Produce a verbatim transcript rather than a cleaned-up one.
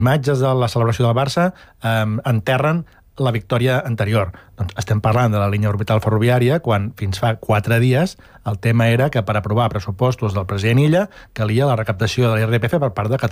imatges de la celebració del Barça eh, enterren la victòria anterior. Doncs estem parlant de la línia orbital ferroviària quan fins fa quatre dies el tema era que per aprovar pressupostos del president Illa calia la recaptació de l'I R P F per part de Catalunya.